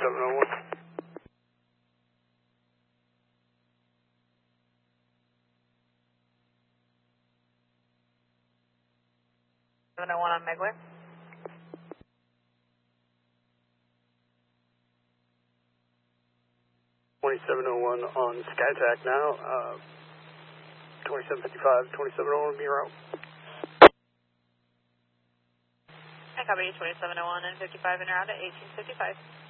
2701. 701 on Megway. 2701 on SkyTac now. 2755, 2701 be route. I copy 2701 and 55 in route at 1855.